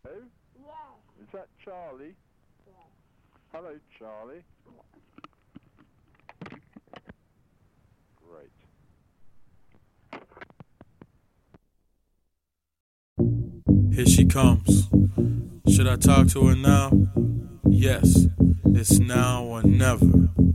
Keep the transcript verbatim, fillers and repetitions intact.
Yes. Is that Charlie? Yes. Hello, Charlie. Great. Here she comes. Should I talk to her now? Yes, it's now or never.